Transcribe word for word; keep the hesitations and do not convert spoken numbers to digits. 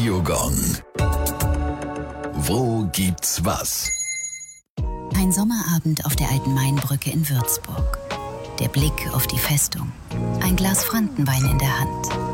Radiogong. Wo gibt's was? Ein Sommerabend auf der alten Mainbrücke in Würzburg. Der Blick auf die Festung. Ein Glas Frankenwein in der Hand.